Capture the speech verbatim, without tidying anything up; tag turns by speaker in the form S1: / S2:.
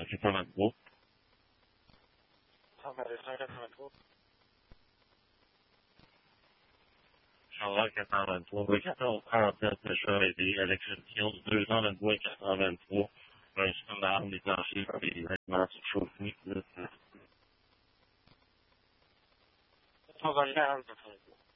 S1: quatre-vingt-trois.
S2: cent quatre-vingt-trois.
S1: Charles quatre cent vingt-trois. Oui, quatorze trente-sept, chemin des élections du deux cent vingt-trois et quatre cent vingt-trois. Un système d'armes déclenché par des vêtements surchauffés.
S2: quatorze quarante-trois.